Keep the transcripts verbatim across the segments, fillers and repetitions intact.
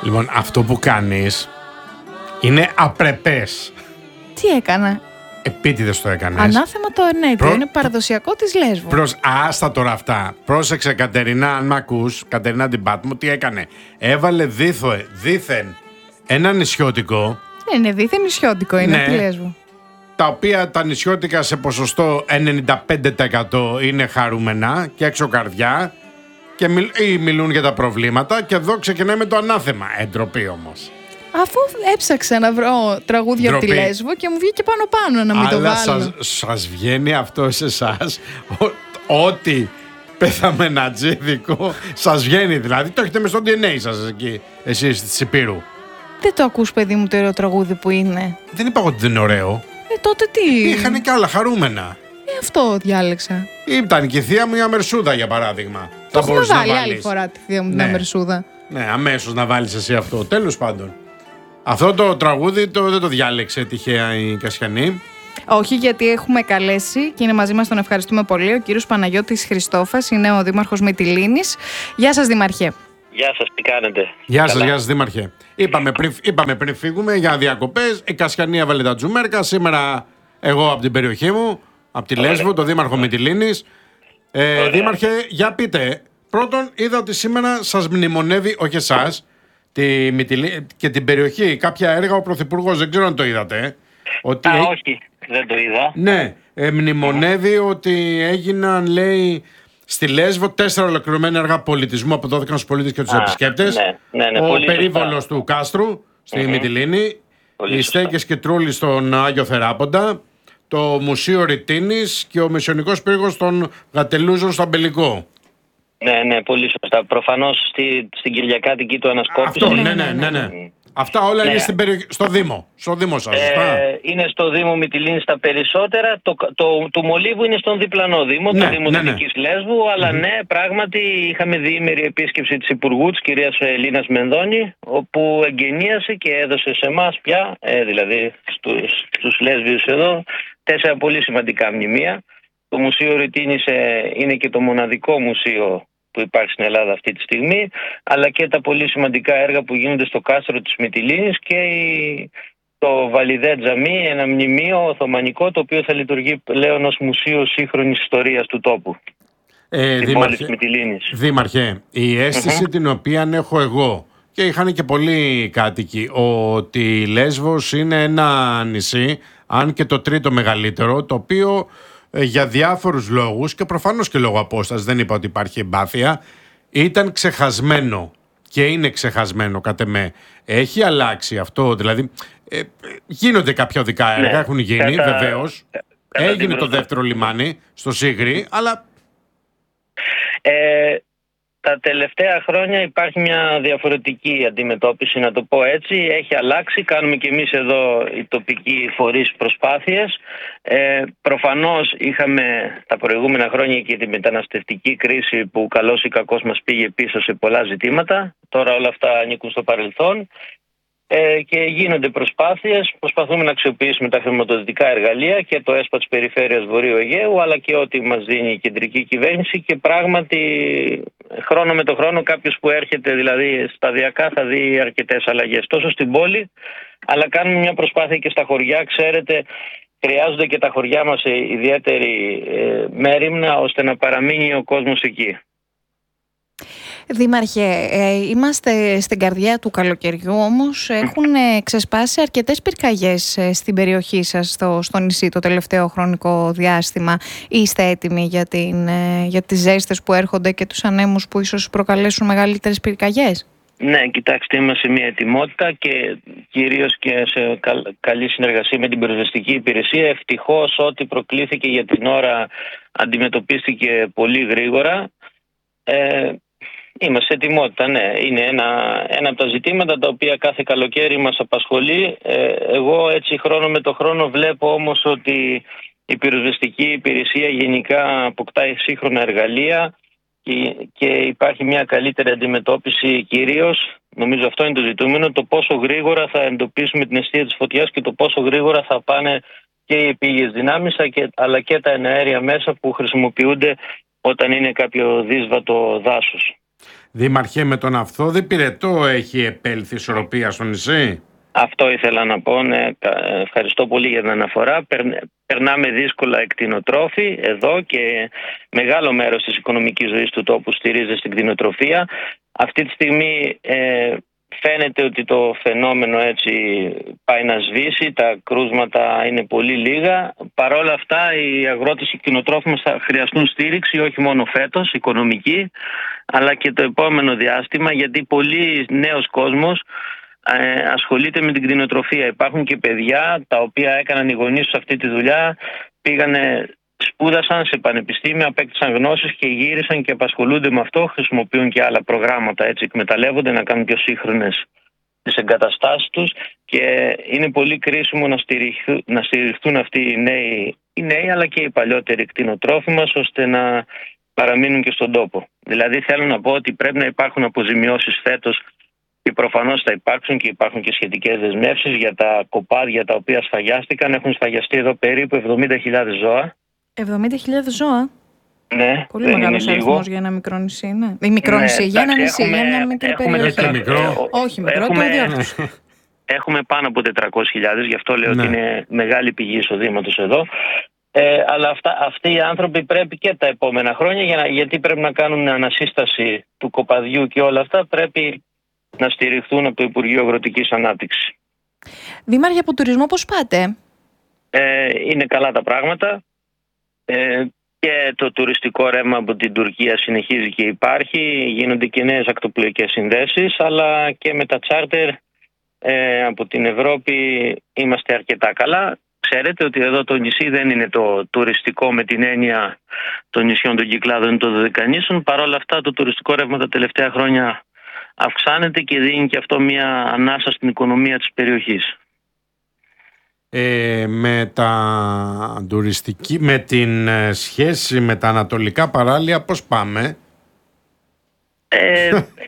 Λοιπόν, αυτό που κάνεις είναι απρεπές. Τι έκανα? Επίτηδες το έκανες. Ανάθεμα το ενέτειο. Προ... Είναι παραδοσιακό της Λέσβου. Προς... Άστα τώρα αυτά. Πρόσεξε, Κατερίνα, αν μ' ακούς, Κατερίνα την Πάτμου, τι έκανε. Έβαλε δίθωε, δίθεν ένα νησιώτικο. Ναι, είναι δίθεν νησιώτικο, είναι ναι, από τη Λέσβου. Τα οποία τα νησιώτικα σε ποσοστό ενενήντα πέντε τοις εκατό είναι χαρούμενα και έξω καρδιά και μιλ... ή μιλούν για τα προβλήματα. Και εδώ ξεκινάει με το ανάθεμα. Εντροπή όμως. Αφού έψαξα να βρω τραγούδια από τη Λέσβο και μου βγήκε πάνω-πάνω να μην το βάλω. Αλλά σας, σας βγαίνει αυτό σε εσάς, ό,τι πεθαμενατζίδικο σας βγαίνει, δηλαδή το έχετε μες στο ντι εν έι σας εκεί, εσείς της Υπήρου. Δεν το ακούς, παιδί μου, το ωραίο τραγούδι που είναι? Δεν είπα ότι δεν είναι ωραίο. Ε, τότε τι? Είχαν και άλλα χαρούμενα. Ε, αυτό διάλεξα. Ήταν και η θεία μου η Αμερσούδα, για παράδειγμα. Το έχουμε βάλει άλλη φορά τη θεία μου την ναι. Αμερσούδα. Ναι, αμέσως να βάλεις εσύ αυτό. Τέλος πάντων. Αυτό το τραγούδι το, δεν το διάλεξε τυχαία η Κασιανή. Όχι, γιατί έχουμε καλέσει και είναι μαζί μας, τον ευχαριστούμε πολύ, ο κύριος Παναγιώτης Χριστόφας, είναι ο Δήμαρχος Μυτιλήνης. Γεια σας, Δήμαρχε. Γεια σας, τι κάνετε? Γεια σας, γεια σας, Δήμαρχε. Είπαμε πριν, είπαμε πριν φύγουμε για διακοπές, η Κασιανή έβαλε τα τζουμέρκα, σήμερα εγώ από την περιοχή μου, από τη Λέσβο, το Δήμαρχο Μυτιλήνης. Ε, Δήμαρχε, για πείτε, πρώτον είδα ότι σήμερα σας μνημονεύει, όχι εσάς, τη Μυτιλή... και την περιοχή, κάποια έργα ο Πρωθυπουργός, δεν ξέρω αν το είδατε. Ότι... Α, όχι, δεν το είδα. Ναι, ε, μνημονεύει mm. ότι έγιναν, λέει, στη Λέσβο τέσσερα ολοκληρωμένα έργα πολιτισμού, αποδόθηκαν στους πολίτες και τους Α, επισκέπτες. Ναι, ναι, ναι, ο περίβολος του Κάστρου στη mm-hmm. Μυτιλήνη, πολύ οι στέκες και τρούλοι στον Άγιο Θεράποντα, το Μουσείο Ρητίνης και ο Μεσαιωνικός Πύργος των Γατελούζων στο Αμπελικό. Ναι, ναι, πολύ σωστά. Προφανώς στη, στην Κυριακάτικη του ανασκόπηση. Αυτό, ναι, ναι, ναι. ναι. Αυτά όλα ναι. είναι στην περιοχή, στο Δήμο. Στο Δήμο σας, ε, είναι στο Δήμο Μυτιλήνης τα περισσότερα. Το, το, το, το Μολύβου είναι στον διπλανό Δήμο, ναι, το Δήμο ναι, Δυτικής ναι. Λέσβου. Αλλά mm-hmm. ναι, πράγματι είχαμε διήμερη επίσκεψη της Υπουργού, της κυρίας Ελίνας Μενδώνη, όπου εγγενίασε και έδωσε σε εμάς πια, ε, δηλαδή στους, στους Λέσβιους εδώ, τέσσερα πολύ σημαντικά μνημεία. Το Μουσείο Ρητίνης ε, είναι και το μοναδικό μουσείο που υπάρχει στην Ελλάδα αυτή τη στιγμή, αλλά και τα πολύ σημαντικά έργα που γίνονται στο κάστρο της Μυτιλήνης και η, το Βαλιδέ Τζαμί, ένα μνημείο οθωμανικό το οποίο θα λειτουργεί πλέον ως μουσείο σύγχρονης ιστορίας του τόπου. Ε, Δήμαρχε, Δήμαρχε, η αίσθηση mm-hmm. την οποία έχω εγώ και είχαν και πολλοί κάτοικοι ότι η Λέσβος είναι ένα νησί, αν και το τρίτο μεγαλύτερο, το οποίο για διάφορους λόγους και προφανώς και λόγω απόστασης, δεν είπα ότι υπάρχει εμπάθεια, ήταν ξεχασμένο και είναι ξεχασμένο κατ' εμέ. Έχει αλλάξει αυτό, δηλαδή ε, γίνονται κάποια οδικά έργα, ναι, έχουν γίνει κατά, βεβαίως, κατά έγινε το δεύτερο λιμάνι στο Σίγρη, αλλά... Ε, τα τελευταία χρόνια υπάρχει μια διαφορετική αντιμετώπιση, να το πω έτσι. Έχει αλλάξει, κάνουμε και εμείς εδώ οι τοπικοί φορείς προσπάθειες. Ε, προφανώς είχαμε τα προηγούμενα χρόνια και τη μεταναστευτική κρίση που καλώς ή κακώς μας πήγε πίσω σε πολλά ζητήματα. Τώρα όλα αυτά ανήκουν στο παρελθόν. Ε, και γίνονται προσπάθειες, προσπαθούμε να αξιοποιήσουμε τα χρηματοδοτικά εργαλεία και το ΕΣΠΑ της Περιφέρειας Βορείου Αιγαίου, αλλά και ό,τι μας δίνει η κεντρική κυβέρνηση, και πράγματι χρόνο με το χρόνο κάποιος που έρχεται δηλαδή σταδιακά θα δει αρκετές αλλαγές τόσο στην πόλη, αλλά κάνουμε μια προσπάθεια και στα χωριά. Ξέρετε, χρειάζονται και τα χωριά μας ιδιαίτερη ε, μέριμνα ώστε να παραμείνει ο κόσμος εκεί. Δήμαρχε, ε, είμαστε στην καρδιά του καλοκαιριού, όμως έχουν ε, ξεσπάσει αρκετές πυρκαγιές ε, στην περιοχή σας, στο, στο νησί, το τελευταίο χρονικό διάστημα. Είστε έτοιμοι για, την, ε, για τις ζέστες που έρχονται και τους ανέμους που ίσως προκαλέσουν μεγαλύτερες πυρκαγιές? Ναι, κοιτάξτε, είμαστε σε μια ετοιμότητα και κυρίως και σε καλή συνεργασία με την πυροσβεστική υπηρεσία. Ευτυχώς ό,τι προκλήθηκε για την ώρα αντιμετωπίστηκε πολύ γρήγορα. Ε, Είμαστε σε ετοιμότητα, ναι. Είναι ένα, ένα από τα ζητήματα τα οποία κάθε καλοκαίρι μας απασχολεί. Ε, εγώ έτσι χρόνο με το χρόνο βλέπω όμως ότι η πυροσβεστική υπηρεσία γενικά αποκτάει σύγχρονα εργαλεία και, και υπάρχει μια καλύτερη αντιμετώπιση κυρίως. Νομίζω αυτό είναι το ζητούμενο, το πόσο γρήγορα θα εντοπίσουμε την αιστεία της φωτιάς και το πόσο γρήγορα θα πάνε και οι επίγειες δυνάμεις αλλά και τα εναέρια μέσα που χρησιμοποιούνται όταν είναι κάποιο δύσβατο δάσος. Δήμαρχε, με τον Αυθόδη Πυρετό έχει επέλθει ισορροπία στο νησί? Αυτό ήθελα να πω, ναι. Ευχαριστώ πολύ για την αναφορά. Περνάμε δύσκολα εκτινοτρόφοι εδώ και μεγάλο μέρος της οικονομικής ζωής του τόπου στηρίζεται στην κτηνοτροφία. Αυτή τη στιγμή ε, φαίνεται ότι το φαινόμενο έτσι πάει να σβήσει, τα κρούσματα είναι πολύ λίγα. Παρ' όλα αυτά οι αγρότες και οι κτηνοτρόφοι μας θα χρειαστούν στήριξη, όχι μόνο φέτος, οικονομική, αλλά και το επόμενο διάστημα, γιατί πολλοί νέος κόσμος Ε, ασχολείται με την κτηνοτροφία. Υπάρχουν και παιδιά τα οποία έκαναν οι γονείς τους αυτή τη δουλειά, πήγανε, σπούδασαν σε πανεπιστήμια, απέκτησαν γνώσεις και γύρισαν και απασχολούνται με αυτό, χρησιμοποιούν και άλλα προγράμματα, έτσι εκμεταλλεύονται να κάνουν πιο σύγχρονες τις εγκαταστάσεις τους και είναι πολύ κρίσιμο να στηριχθούν, να στηριχθούν αυτοί οι νέοι, οι νέοι αλλά και οι παλιότεροι κτηνοτρόφοι μας, ώστε να παραμείνουν και στον τόπο. Δηλαδή θέλω να πω ότι πρέπει να υπάρχουν αποζημιώσεις φέτος και προφανώς θα υπάρξουν και υπάρχουν και σχετικές δεσμεύσεις για τα κοπάδια τα οποία σφαγιάστηκαν. Έχουν σφαγιαστεί εδώ περίπου εβδομήντα χιλιάδες ζώα. εβδομήντα χιλιάδες ζώα. Ναι, πολύ μεγάλος αριθμός για ένα μικρό νησί, ναι. Ή μικρό ναι, νησί, για ένα νησί, έχουμε, για μια μικρή έχουμε, περιοχή. Έχουμε, μικρό. Όχι, μικρό, έχουμε, το διόρθος. Έχουμε πάνω από τετρακόσιες χιλιάδες, γι' αυτό λέω ναι. ότι είναι μεγάλη πηγή εισοδήματος εδώ. Ε, αλλά αυτά, αυτοί οι άνθρωποι πρέπει και τα επόμενα χρόνια, για να, γιατί πρέπει να κάνουν ανασύσταση του κοπαδιού και όλα αυτά, πρέπει να στηριχθούν από το Υπουργείο Αγροτικής Ανάπτυξης. Δήμαρχε, από τουρισμό πώς πάτε? Ε, είναι καλά τα πράγματα. Ε, και το τουριστικό ρεύμα από την Τουρκία συνεχίζει και υπάρχει. Γίνονται και νέες ακτοπλοϊκές συνδέσεις, αλλά και με τα τσάρτερ ε, από την Ευρώπη είμαστε αρκετά καλά. Ξέρετε ότι εδώ το νησί δεν είναι το τουριστικό με την έννοια των νησιών των Κυκλάδων ή των Δωδεκανήσων. Παρ' όλα αυτά το τουριστικό ρεύμα τα τελευταία χρόνια αυξάνεται και δίνει και αυτό μια ανάσα στην οικονομία της περιοχής. Ε, με, τα τουριστική, με την σχέση με τα ανατολικά παράλια πώς πάμε? Ε,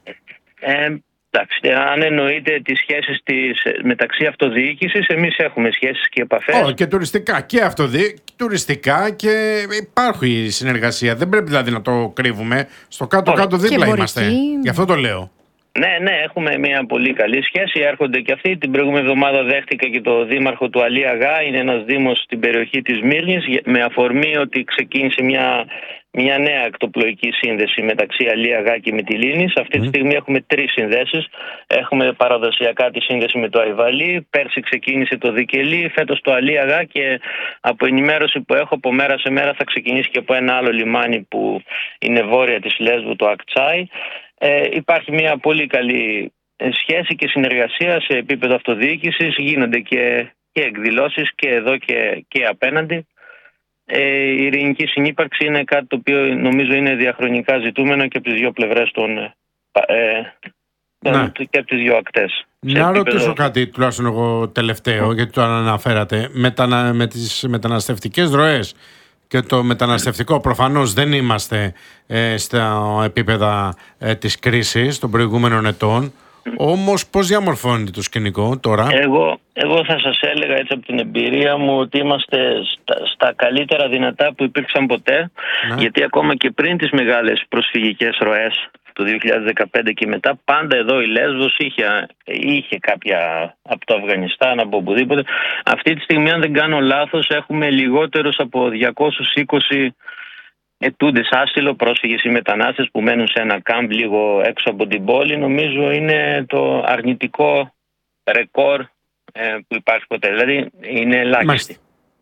ε, εντάξει, αν εννοείτε τις σχέσεις της, μεταξύ αυτοδιοίκησης, εμείς έχουμε σχέσεις και επαφές. Oh, και τουριστικά και αυτοδι... τουριστικά και υπάρχει συνεργασία. Δεν πρέπει δηλαδή να το κρύβουμε. Στο κάτω-κάτω δίπλα είμαστε. Γι' αυτό το λέω. Ναι, ναι, έχουμε μια πολύ καλή σχέση. Έρχονται και αυτοί. Την προηγούμενη εβδομάδα δέχτηκα και το δήμαρχο του Αλή Αγά. Είναι ένας δήμος στην περιοχή της Μύρνης, με αφορμή ότι ξεκίνησε μια, μια νέα ακτοπλοϊκή σύνδεση μεταξύ Αλή Αγά και Μυτιλήνης. Αυτή τη στιγμή έχουμε τρεις συνδέσεις. Έχουμε παραδοσιακά τη σύνδεση με το Αϊβαλί. Πέρσι ξεκίνησε το Δικελή, φέτος το Αλή Αγά και από ενημέρωση που έχω από μέρα σε μέρα θα ξεκινήσει και από ένα άλλο λιμάνι που είναι βόρεια της Λέσβου, το Ακτσάι. Ε, υπάρχει μια πολύ καλή σχέση και συνεργασία σε επίπεδο αυτοδιοίκησης. Γίνονται και, και εκδηλώσεις και εδώ και, και απέναντι. Ε, η ειρηνική συνύπαρξη είναι κάτι το οποίο νομίζω είναι διαχρονικά ζητούμενο και από τις δύο πλευρές των, ε, των, και από τις δύο ακτές. Να επίπεδο... ρωτήσω κάτι τουλάχιστον εγώ τελευταίο, mm. γιατί το αναφέρατε. Μετανα, με τις μεταναστευτικές ροές και το μεταναστευτικό, προφανώς δεν είμαστε ε, στα επίπεδα ε, της κρίσης των προηγούμενων ετών. Όμως πώς διαμορφώνεται το σκηνικό τώρα? Εγώ, εγώ θα σας έλεγα έτσι από την εμπειρία μου ότι είμαστε στα, στα καλύτερα δυνατά που υπήρξαν ποτέ. Ναι. Γιατί ακόμα και πριν τις μεγάλες προσφυγικές ροές το δύο χιλιάδες δεκαπέντε και μετά, πάντα εδώ η Λέσβος είχε, είχε κάποια από το Αφγανιστάν, από οπουδήποτε. Αυτή τη στιγμή, αν δεν κάνω λάθος, έχουμε λιγότερους από διακόσιους είκοσι ετούντες άσυλο, πρόσφυγες ή μετανάστες που μένουν σε ένα κάμπ λίγο έξω από την πόλη. Νομίζω είναι το αρνητικό ρεκόρ ε, που υπάρχει ποτέ. Δηλαδή είναι ελάχιστη.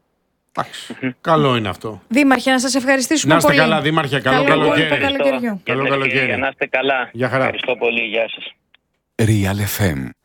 Mm-hmm. Καλό είναι αυτό. Δήμαρχε, να σας ευχαριστήσουμε πολύ. Να είστε καλά, Δήμαρχε. Καλό, καλό καλοκαίρι. Καλό καλοκαίρι. Καλό καλοκαίρι. Να είστε καλά. Γεια χαρά. Ευχαριστώ πολύ. Γεια σας. Real εφ εμ